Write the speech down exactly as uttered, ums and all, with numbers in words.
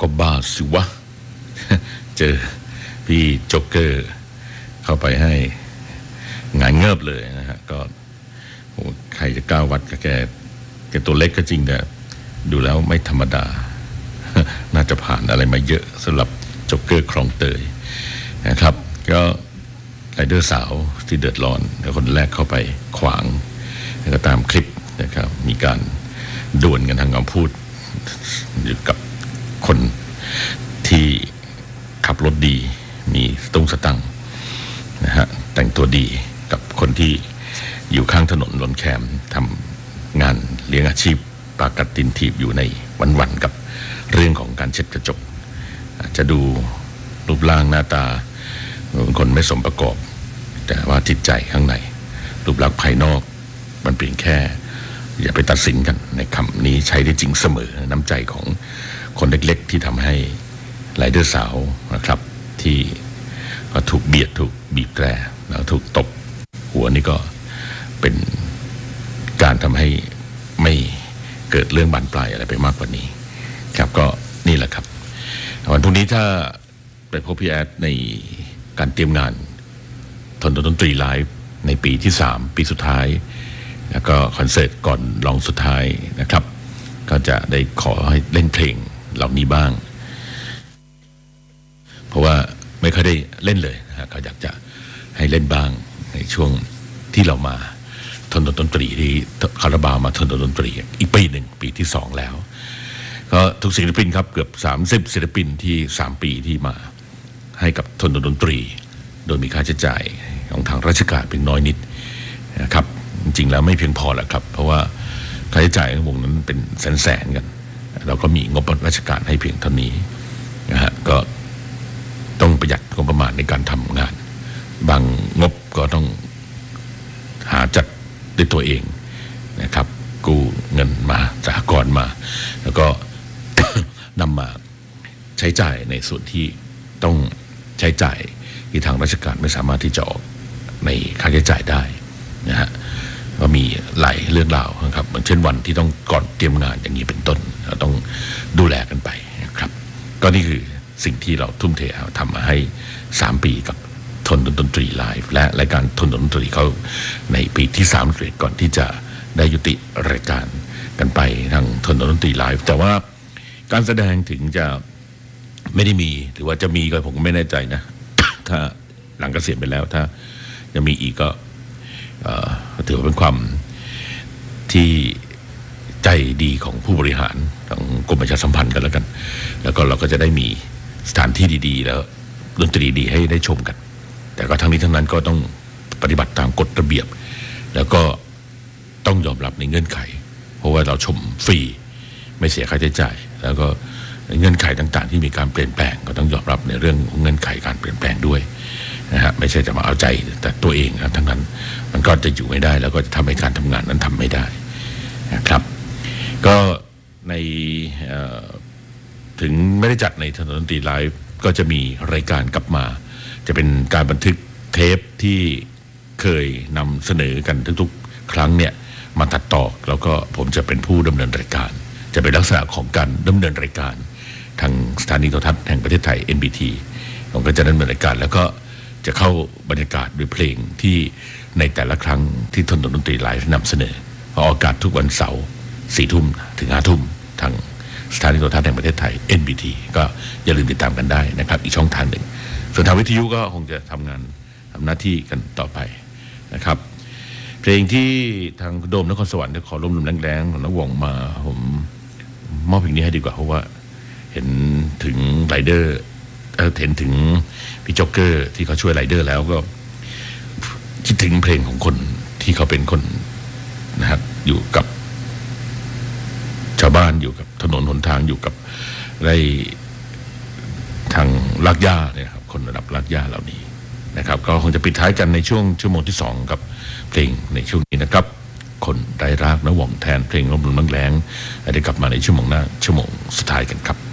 ก็บ้าสิวะ เจอพี่โจ๊กเกอร์เข้าไปให้งานเงิบเลยนะฮะก็โหใครจะกล้าวัดกับแกแกตัวเล็กก็จริงแต่ดูแล้วไม่ธรรมดา น่าจะผ่านอะไรมาเยอะสำหรับโจ๊กเกอร์คลองเตยนะครับก็ไรเดอร์สาวที่เดือดร้อนแล้วคนแรกเข้าไปขวางแล้วก็ตามคลิปนะครับมีการดวลกันทางคำพูดอยู่กับคนที่ขับรถดีมีสตุ้งสตังนะฮะแต่งตัวดีกับคนที่อยู่ข้างถนนลนแคมทำงานเลี้ยงอาชีพปากัดตินถีบอยู่ในวันๆกับเรื่องของการเช็ดกระจกอาจจะดูรูปร่างหน้าตาเป็นคนไม่สมประกอบแต่ว่าจิตใจข้างในรูปลักษณ์ภายนอกมันเพียงแค่อย่าไปตัดสินกันในคำนี้ใช้ได้จริงเสมอน้ำใจของคนเล็กๆที่ทำให้ไรเดอร์สาวนะครับที่ถูกเบียดถูกบีบแตรแล้วถูกตบหัวนี่ก็เป็นการทำให้ไม่เกิดเรื่องบานปลายอะไรไปมากกว่านี้ครับก็นี่แหละครับวันพรุ่งนี้ถ้าไปพบพี่แอดในการเตรียมงานทนดนตรีไลฟ์ในปีที่สามปีสุดท้ายแล้วก็คอนเสิร์ตก่อนลองสุดท้ายนะครับก็จะได้ขอให้เล่นเพลงเหล่านี้บ้างเพราะว่าไม่ค่อยได้เล่นเลยนะก็อยากจะให้เล่นบ้างในช่วงที่เรามาทนดนตรีที่คาราบาวมาทนดนตรีอีกปีหนึ่งปีที่สองแล้วก็ทุกศิลปินครับเกือบสามสิบศิลปินที่สามปีที่มาให้กับทนดนตรีโดยมีค่าใช้จ่ายของทางราชการเพียงน้อยนิดนะครับจริงๆแล้วไม่เพียงพอแหละครับเพราะว่าค่าใช้จ่ายของวงนั้นเป็นแสนๆกันเราก็มีงบราชการให้เพียงเท่านี้นะฮะก็ต้องประหยัดงบประมาณในการทำงานบางงบก็ต้องหาจัดด้วยตัวเองนะครับกู้เงินมาสหกรณ์มาแล้วก็ นำมาใช้จ่ายในส่วนที่ต้องใช้จ่ายที่ทางราชการไม่สามารถที่จะออกในค่าใช้จ่ายได้นะฮะก็มีหลายเรื่องราวนะครับเหมือนเช่นวันที่ต้องก่อนเตรียมงานอย่างนี้เป็นต้นเราต้องดูแลกันไปนะครับก็นี่คือสิ่งที่เราทุ่มเททำมาให้สามปีกับทนดนตรีไลฟ์และรายการทนดนตรีเขาในปีที่สามเสร็จก่อนที่จะได้ยุติรายการกันไปทางทนดนตรีไลฟ์แต่ว่าการแสดงถึงจะไม่ได้มีหรือว่าจะมีก็ผมก็ไม่แน่ใจนะ ถ้าหลังเกษียณไปแล้วถ้าจะมีอีกก็ถือว่าเป็นความที่ใจดีของผู้บริหารของกรมประชาสัมพันธ์กันแล้วกันแล้วก็เราก็จะได้มีสถานที่ดีๆแล้วดนตรีดีให้ได้ชมกันแต่ก็ทั้งนี้ทั้งนั้นก็ต้องปฏิบัติตามกฎระเบียบแล้วก็ต้องยอมรับในเงื่อนไขเพราะว่าเราชมฟรีไม่เสียค่าใช้จ่ายแล้วก็เงื่อนไขต่างๆที่มีการเปลี่ยนแปลงก็ต้องยอมรับในเรื่องเงื่อนไขการเปลี่ยนแปลงด้วยนะฮะไม่ใช่จะมาเอาใจแต่ตัวเองนะทั้งนั้นมันก็จะอยู่ไม่ได้แล้วก็จะทำให้การทำงานนั้นทำไม่ได้นะครับก็ในถึงไม่ได้จัดในถนนดนตรีไลฟ์ก็จะมีรายการกลับมาจะเป็นการบันทึกเทปที่เคยนำเสนอกันทุกๆครั้งเนี่ยมาตัดต่อแล้วก็ผมจะเป็นผู้ดำเนินรายการจะเป็นลักษณะของการดำเนินรายการทางสถานีโทรทัศน์แห่งประเทศไทย เอ็น บี ที ผมก็จะดำเนินรายการแล้วก็จะเข้าบรรยากาศด้วยเพลงที่ในแต่ละครั้งที่ทนดนตรีไลฟ์นำเสนอออกอากาศทุกวันเสาร์สี่ทุ่มถึงห้าทุ่มทางสถานีโทรทัศน์แห่งประเทศไทย เอ็น บี ที ก็อย่าลืมติดตามกันได้นะครับอีกช่องทางหนึ่งส่วนทางวิทยุก็คงจะทำงานทำหน้าที่กันต่อไปนะครับเพลงที่ทางโดมนครสวรรค์ขอร่วมลมแรงๆของนักวงมาผมมอบเพลงนี้ให้ดีกว่าเพราะว่าเห็นถึงไรเดอร์เห็นถึงพี่โจ๊กเกอร์ที่เขาช่วยไรเดอร์แล้วก็คิดถึงเพลงของคนที่เขาเป็นคนนะครับอยู่กับชาวบ้านอยู่กับถนนหนทางอยู่กับไรทางลากหญ้าเนี่ยครับคนระดับลากหญ้าเหล่านี้นะครับก็คงจะปิดท้ายกันในช่วงชั่วโมงที่สองกับเพลงในช่วงนี้นะครับคนไร้รักนะหว่องแทนเพลงลมลมแรงๆได้กลับมาในชั่วโมงหน้าชั่วโมงสุดท้ายกันครับ